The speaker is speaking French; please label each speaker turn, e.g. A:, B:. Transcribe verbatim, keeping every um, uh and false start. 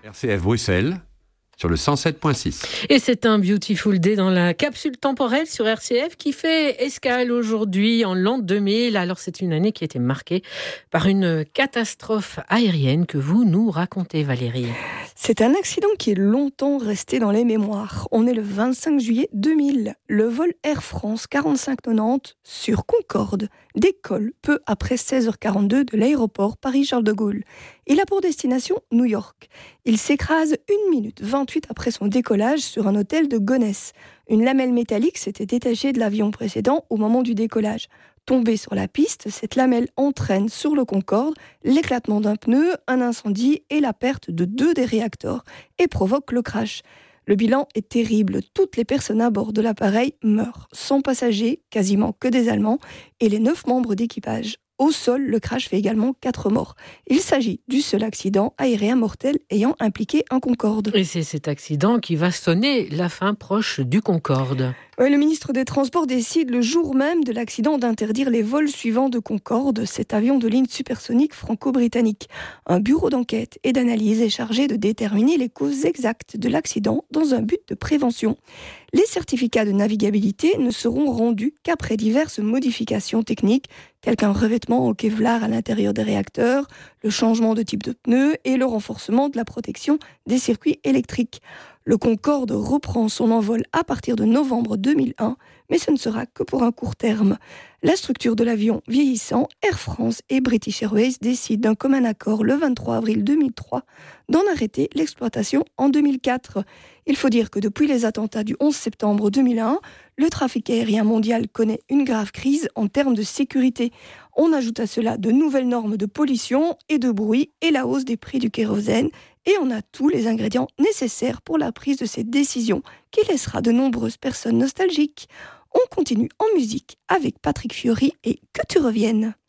A: R C F Bruxelles, sur le cent sept virgule six.
B: Et c'est un Beautiful Day dans la capsule temporelle sur R C F qui fait escale aujourd'hui en l'an deux mille. Alors c'est une année qui a été marquée par une catastrophe aérienne que vous nous racontez, Valérie.
C: C'est un accident qui est longtemps resté dans les mémoires. On est le vingt-cinq juillet deux mille. Le vol Air France quarante-cinq quatre-vingt-dix sur Concorde décolle peu après seize heures quarante-deux de l'aéroport Paris-Charles de Gaulle. Il a pour destination New York. Il s'écrase une minute vingt-huit après son décollage sur un hôtel de Gonesse. Une lamelle métallique s'était détachée de l'avion précédent au moment du décollage. Tombée sur la piste, cette lamelle entraîne sur le Concorde l'éclatement d'un pneu, un incendie et la perte de deux des réacteurs et provoque le crash. Le bilan est terrible. Toutes les personnes à bord de l'appareil meurent. cent passagers, quasiment que des Allemands, et les neuf membres d'équipage. Au sol, le crash fait également quatre morts. Il s'agit du seul accident aérien mortel ayant impliqué un Concorde.
B: Et c'est cet accident qui va sonner la fin proche du Concorde.
C: Oui, le ministre des Transports décide le jour même de l'accident d'interdire les vols suivants de Concorde, cet avion de ligne supersonique franco-britannique. Un bureau d'enquête et d'analyse est chargé de déterminer les causes exactes de l'accident dans un but de prévention. Les certificats de navigabilité ne seront rendus qu'après diverses modifications techniques, telles qu'un revêtement au Kevlar à l'intérieur des réacteurs, le changement de type de pneus et le renforcement de la protection des circuits électriques. Le Concorde reprend son envol à partir de novembre deux mille un, mais ce ne sera que pour un court terme. La structure de l'avion vieillissant, Air France et British Airways décident d'un commun accord le vingt-trois avril deux mille trois d'en arrêter l'exploitation en deux mille quatre. Il faut dire que depuis les attentats du onze septembre deux mille un, le trafic aérien mondial connaît une grave crise en termes de sécurité. On ajoute à cela de nouvelles normes de pollution et de bruit et la hausse des prix du kérosène. Et on a tous les ingrédients nécessaires pour la prise de cette décision qui laissera de nombreuses personnes nostalgiques. On continue en musique avec Patrick Fiori et Que tu reviennes.